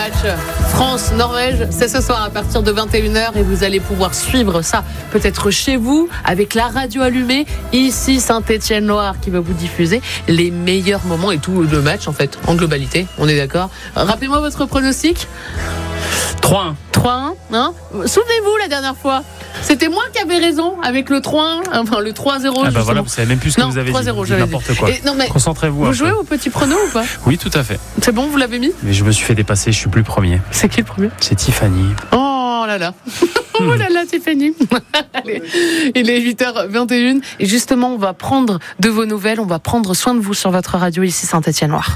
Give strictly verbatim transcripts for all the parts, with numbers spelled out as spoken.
match France-Norvège, c'est ce soir à partir de vingt et une heures et vous allez pouvoir suivre ça peut-être chez vous avec la radio allumée. Ici Saint-Étienne-Loire qui va vous diffuser les meilleurs moments et tout le match en fait en globalité. On est d'accord. Rappelez-moi votre pronostic. trois un. trois un, hein. Souvenez-vous la dernière fois, c'était moi qui avais raison avec le trois un, enfin le trois zéro. Ah bah voilà, vous savez même plus ce que non, vous avez trois zéro, dit. N'importe quoi. Et, non, mais concentrez-vous. Vous jouez au petit prono ou pas? Oui, tout à fait. C'est bon, vous l'avez mis? Mais je me suis fait dépasser, je suis plus premier. C'est qui le premier? C'est Tiffany. Oh là là. Oh là là, Tiffany. Allez, il est huit heures vingt et une et justement, on va prendre de vos nouvelles, on va prendre soin de vous sur votre radio ici Saint-Étienne-Loire.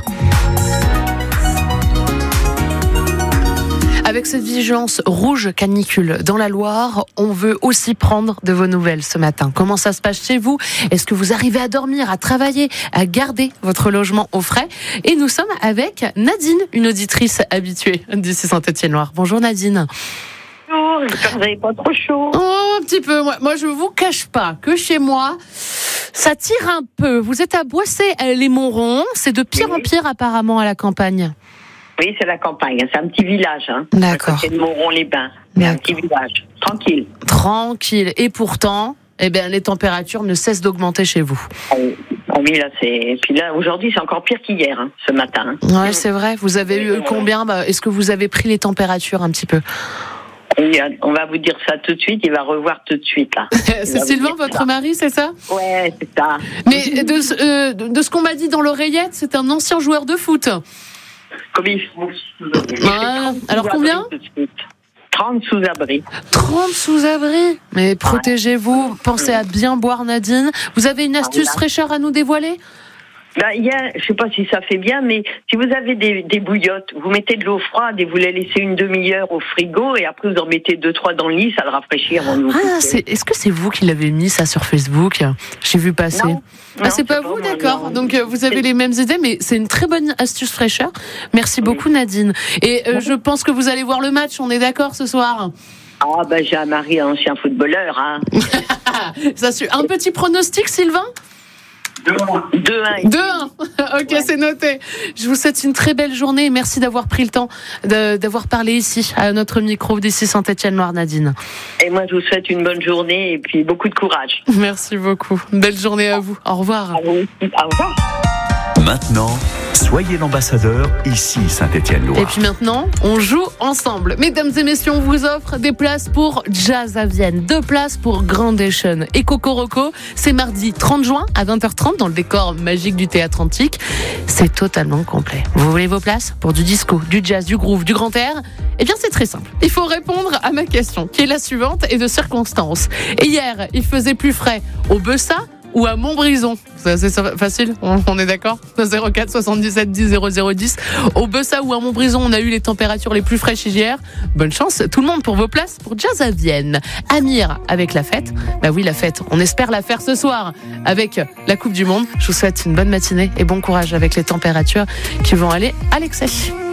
Avec cette vigilance rouge canicule dans la Loire, on veut aussi prendre de vos nouvelles ce matin. Comment ça se passe chez vous? Est-ce que vous arrivez à dormir, à travailler, à garder votre logement au frais? Et nous sommes avec Nadine, une auditrice habituée d'ici Saint-Étienne-Loire. Bonjour Nadine. Bonjour, j'espère que vous n'avez pas trop chaud. Oh, un petit peu. Moi, moi je ne vous cache pas que chez moi, ça tire un peu. Vous êtes à Boissé-les-Montrons. C'est de pire oui. en pire apparemment à la campagne. Oui, c'est la campagne, c'est un petit village. Hein, D'accord. C'est de Montrons-les-Bains, c'est un petit village, tranquille. Tranquille. Et pourtant, eh bien, les températures ne cessent d'augmenter chez vous. Oh, oui, là, c'est. Et puis là, aujourd'hui, c'est encore pire qu'hier, hein, ce matin. Ouais, c'est vrai. Vous avez eu combien bah, Est-ce que vous avez pris les températures un petit peu? Et on va vous dire ça tout de suite, il va revoir tout de suite, là. C'est Sylvain, votre ça. mari, c'est ça? Ouais, c'est ça. Mais de, euh, de ce qu'on m'a dit dans l'oreillette, c'est un ancien joueur de foot. Comme il faut. Ah, alors combien? trente sous-abri. trente sous-abri. Mais protégez-vous, pensez à bien boire Nadine. Vous avez une astuce fraîcheur à nous dévoiler? Bah, il y a, je sais pas si ça fait bien, mais si vous avez des, des bouillottes, vous mettez de l'eau froide et vous les laissez une demi-heure au frigo et après vous en mettez deux, trois dans le lit, ça le rafraîchit avant de vous. Ah, c'est, est-ce que c'est vous qui l'avez mis ça sur Facebook? J'ai vu passer. Non, ah, c'est, c'est pas, pas vous, d'accord. Non. Donc, euh, vous avez c'est... les mêmes idées, mais c'est une très bonne astuce fraîcheur. Merci oui. beaucoup, Nadine. Et euh, je pense que vous allez voir le match, on est d'accord ce soir? Ah, ben, j'ai un mari ancien footballeur, hein. Ça, un petit pronostic, Sylvain? deux un. deux un. Ok, ouais. C'est noté. Je vous souhaite une très belle journée et merci d'avoir pris le temps de, d'avoir parlé ici, à notre micro d'ici Saint-Étienne-Loire, Nadine. Et moi, je vous souhaite une bonne journée et puis beaucoup de courage. Merci beaucoup. Belle journée à vous. Au revoir. À vous. Au revoir. Maintenant, soyez l'ambassadeur ici Saint-Étienne-Loire. Et puis maintenant, on joue ensemble. Mesdames et messieurs, on vous offre des places pour Jazz à Vienne, deux places pour Grandation et Cocoroco. C'est mardi trente juin à vingt heures trente dans le décor magique du Théâtre Antique. C'est totalement complet. Vous voulez vos places pour du disco, du jazz, du groove, du grand air? Eh bien, c'est très simple. Il faut répondre à ma question, qui est la suivante et de circonstance. Et hier, il faisait plus frais au Bessa ou à Montbrison? C'est assez facile, on est d'accord? zéro quatre soixante-dix-sept dix zéro zéro dix. Au Bessa ou à Montbrison, on a eu les températures les plus fraîches hier. Bonne chance, tout le monde pour vos places pour Jazz à Vienne. Amir avec la fête. Bah oui, la fête, on espère la faire ce soir avec la Coupe du Monde. Je vous souhaite une bonne matinée et bon courage avec les températures qui vont aller à l'excès.